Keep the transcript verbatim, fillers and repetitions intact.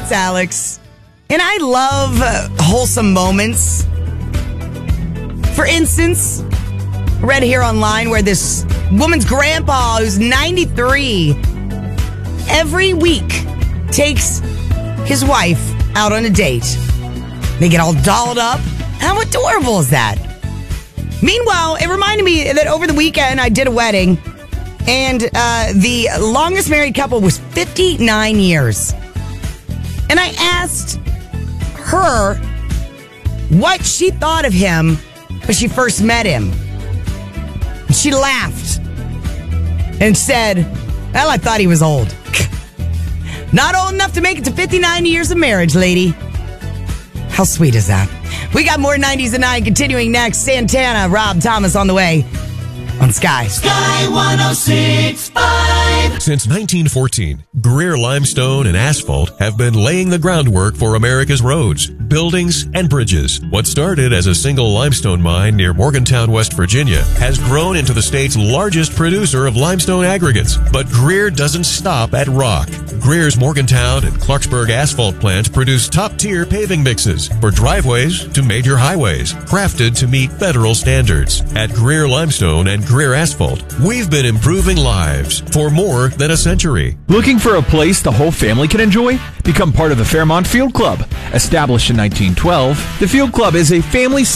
it's Alex. And I love uh, wholesome moments. For instance, I read here online where this woman's grandpa, who's ninety-three, every week takes his wife out on a date. They get all dolled up. How adorable is that? Meanwhile, it reminded me that over the weekend I did a wedding, and uh, the longest married couple was fifty-nine years. And I asked her what she thought of him when she first met him. She laughed and said, well, I thought he was old. Not old enough to make it to fifty-nine years of marriage, lady. How sweet is that? We got more nineties and nine continuing next. Santana, Rob Thomas on the way on Sky. Sky one oh six point five. Since nineteen fourteen, Greer Limestone and Asphalt have been laying the groundwork for America's roads, buildings, and bridges. What started as a single limestone mine near Morgantown, West Virginia, has grown into the state's largest producer of limestone aggregates. But Greer doesn't stop at rock. Greer's Morgantown and Clarksburg asphalt plants produce top-tier paving mixes for driveways to major highways, crafted to meet federal standards. At Greer Limestone and Greer Asphalt, we've been improving lives for more than a century. Looking for a place the whole family can enjoy? Become part of the Fairmont Field Club. Established in nineteen twelve, the Field Club is a family